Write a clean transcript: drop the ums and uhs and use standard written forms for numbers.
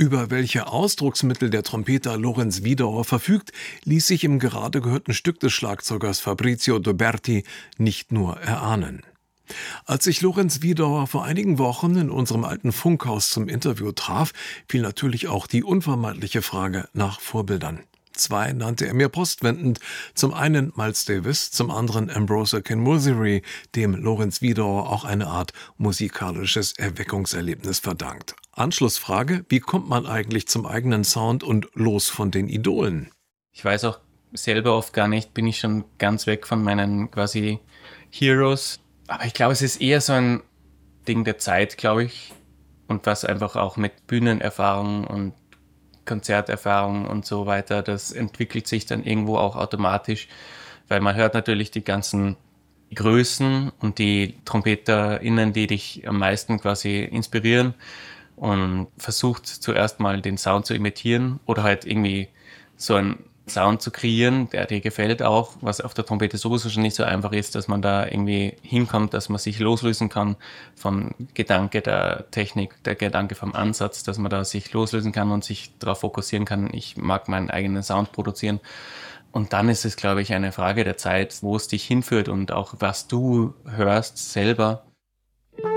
Über welche Ausdrucksmittel der Trompeter Lorenz Wiedauer verfügt, ließ sich im gerade gehörten Stück des Schlagzeugers Fabrizio Doberti nicht nur erahnen. Als ich Lorenz Wiedauer vor einigen Wochen in unserem alten Funkhaus zum Interview traf, fiel natürlich auch die unvermeidliche Frage nach Vorbildern. 2 nannte er mir postwendend, zum einen Miles Davis, zum anderen Ambrose Kenmursery, dem Lorenz Wiedauer auch eine Art musikalisches Erweckungserlebnis verdankt. Anschlussfrage: Wie kommt man eigentlich zum eigenen Sound und los von den Idolen? Ich weiß auch selber oft gar nicht, bin ich schon ganz weg von meinen quasi Heroes. Aber ich glaube, es ist eher so ein Ding der Zeit, glaube ich. Und was einfach auch mit Bühnenerfahrung und Konzerterfahrung und so weiter, das entwickelt sich dann irgendwo auch automatisch, weil man hört natürlich die ganzen Größen und die TrompeterInnen, die dich am meisten quasi inspirieren und versucht zuerst mal den Sound zu imitieren oder halt irgendwie so einen Sound zu kreieren, der dir gefällt auch, was auf der Trompete sowieso schon nicht so einfach ist, dass man da irgendwie hinkommt, dass man sich loslösen kann vom Gedanke der Technik, der Gedanke vom Ansatz, dass man da sich loslösen kann und sich darauf fokussieren kann, ich mag meinen eigenen Sound produzieren. Und dann ist es, glaube ich, eine Frage der Zeit, wo es dich hinführt und auch was du hörst selber